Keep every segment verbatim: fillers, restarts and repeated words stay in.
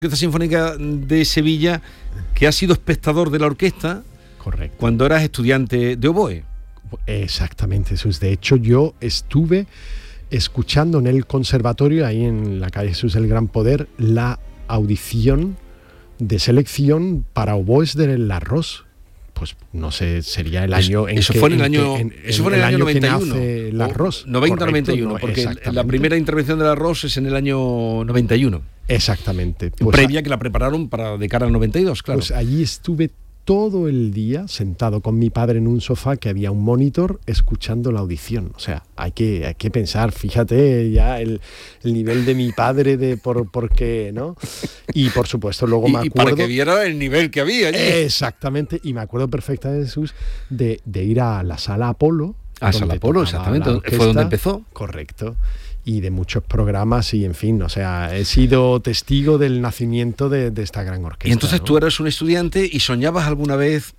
Orquesta Sinfónica de Sevilla, que has sido espectador de la orquesta. Correcto. Cuando eras estudiante de oboe. Exactamente, Jesús. De hecho, yo estuve escuchando en el conservatorio, ahí en la calle Jesús del Gran Poder, la audición de selección para oboes del Arroz. Pues no sé, sería el año en eso que... fue en el en año, que, en, eso fue en el, el año noventa y uno. El Arroz. noventa noventa y uno, porque la primera intervención del Arroz es en el año noventa y uno. Exactamente. Pues previa a, que la prepararon para de cara al noventa y dos, claro. Pues allí estuve todo el día sentado con mi padre en un sofá que había un monitor escuchando la audición. O sea, hay que, hay que pensar, fíjate ya el, el nivel de mi padre de por, por qué, ¿no? Y por supuesto luego y, me acuerdo... Y para que viera el nivel que había allí. Exactamente, y me acuerdo perfectamente, Jesús, de, de ir a la Sala Apolo. A Sala Apolo, exactamente, orquesta, fue donde empezó. Correcto. Y de muchos programas y en fin, o sea, he sido testigo del nacimiento de, de esta gran orquesta. Y entonces, ¿no? Tú eras un estudiante y soñabas alguna vez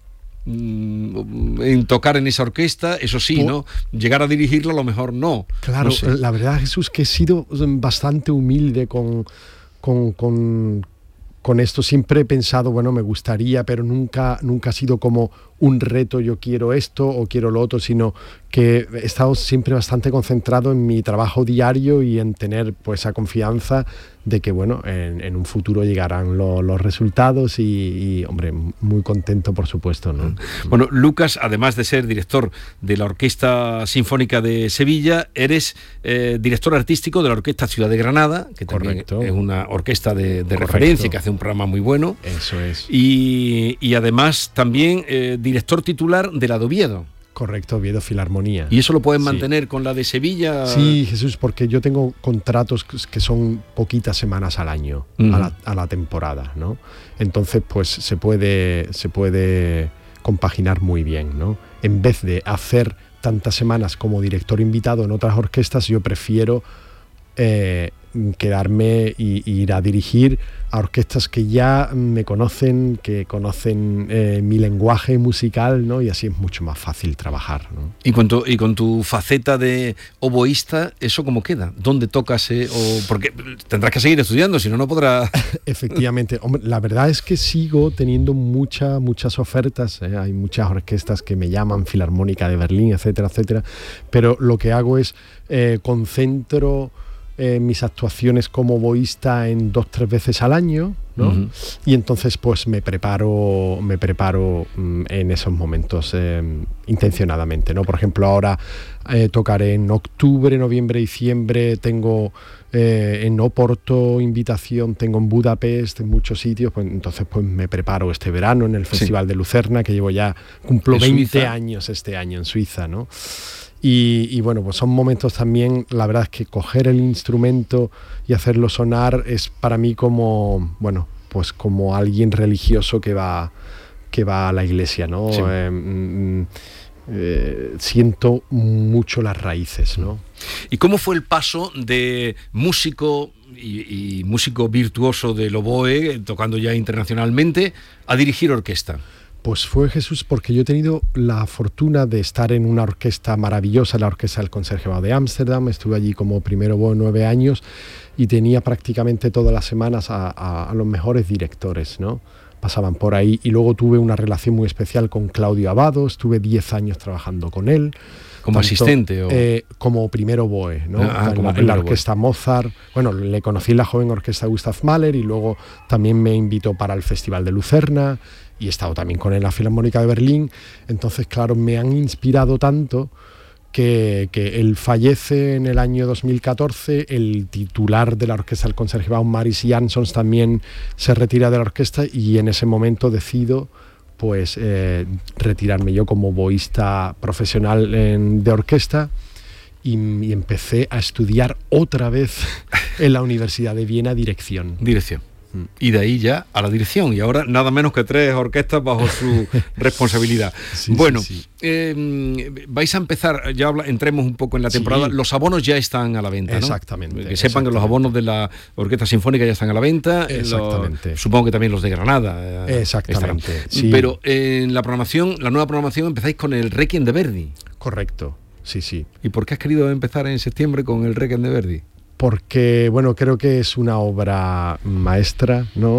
mmm, en tocar en esa orquesta, eso sí, ¿Por? ¿no? Llegar a dirigirla a lo mejor no. Claro, no sé. La verdad, Jesús, que he sido bastante humilde con, con, con, con esto. Siempre he pensado, bueno, me gustaría, pero nunca, nunca ha sido como un reto, yo quiero esto o quiero lo otro, sino que he estado siempre bastante concentrado en mi trabajo diario y en tener pues esa confianza de que, bueno, en, en un futuro llegarán lo, los resultados y, y, hombre, muy contento, por supuesto, ¿no? Bueno, Lucas, además de ser director de la Orquesta Sinfónica de Sevilla, eres eh, director artístico de la Orquesta Ciudad de Granada, que también Correcto. Es una orquesta de, de referencia, que hace un programa muy bueno. Eso es. Y, y además también eh, director titular de la de Oviedo. Correcto, Oviedo Filarmonía. ¿Y eso lo pueden mantener sí. con la de Sevilla? Sí, Jesús, porque yo tengo contratos que son poquitas semanas al año, uh-huh. a, la, a la temporada, ¿no? Entonces, pues se puede, se puede compaginar muy bien, ¿no? En vez de hacer tantas semanas como director invitado en otras orquestas, yo prefiero eh, quedarme y, y ir a dirigir a orquestas que ya me conocen, que conocen eh, mi lenguaje musical, ¿no? Y así es mucho más fácil trabajar, ¿no? Y con tu, y con tu faceta de oboísta, ¿eso cómo queda? ¿Dónde tocas? Eh, o porque tendrás que seguir estudiando, si no, no podrás... Efectivamente. Hombre, la verdad es que sigo teniendo mucha, muchas ofertas, ¿eh? Hay muchas orquestas que me llaman, Filarmónica de Berlín, etcétera, etcétera, pero lo que hago es eh, concentro Eh, mis actuaciones como oboísta en dos, tres veces al año, ¿no? Uh-huh. Y entonces pues me preparo, me preparo mm, en esos momentos eh, intencionadamente, ¿no? Por ejemplo, ahora eh, tocaré en octubre, noviembre, diciembre, tengo eh, en Oporto invitación, tengo en Budapest, en muchos sitios, pues entonces pues me preparo este verano en el Festival sí. de Lucerna, que llevo ya, cumplo veinte años este año en Suiza, ¿no? Y, y bueno, pues son momentos también, la verdad es que coger el instrumento y hacerlo sonar es para mí como, bueno, pues como alguien religioso que va, que va a la iglesia, ¿no? Sí. Eh, mm, eh, siento mucho las raíces, ¿no? ¿Y cómo fue el paso de músico y, y músico virtuoso del oboe, tocando ya internacionalmente, a dirigir orquesta? Pues fue, Jesús, porque yo he tenido la fortuna de estar en una orquesta maravillosa, la Orquesta del Conservatorio de Ámsterdam. Estuve allí como primero oboe nueve años y tenía prácticamente todas las semanas a, a, a los mejores directores, ¿no? Pasaban por ahí y luego tuve una relación muy especial con Claudio Abbado, estuve diez años trabajando con él. ¿Como Tanto, asistente? O... Eh, como primero oboe, ¿no? Ah, en, como la, en la orquesta oboe. Mozart. Bueno, le conocí en la joven orquesta Gustav Mahler y luego también me invitó para el Festival de Lucerna y he estado también con él en la Filarmónica de Berlín. Entonces, claro, me han inspirado tanto que, que él fallece en el año dos mil catorce, el titular de la orquesta del Concertgebouw, Maris Jansons, también se retira de la orquesta y en ese momento decido pues eh, retirarme yo como oboísta profesional en, de orquesta y, y empecé a estudiar otra vez en la Universidad de Viena dirección. Dirección. Y de ahí ya a la dirección, y ahora nada menos que tres orquestas bajo su responsabilidad. Sí, bueno, sí, sí. Eh, vais a empezar, ya habla, entremos un poco en la temporada, sí. Los abonos ya están a la venta, ¿no? Exactamente. Que sepan que los abonos de la Orquesta Sinfónica ya están a la venta. Exactamente. Lo, supongo que también los de Granada. Exactamente. Sí. Pero en la programación, la nueva programación, empezáis con el Requiem de Verdi. Correcto, sí, sí. ¿Y por qué has querido empezar en septiembre con el Requiem de Verdi? Porque, bueno, creo que es una obra maestra, ¿no?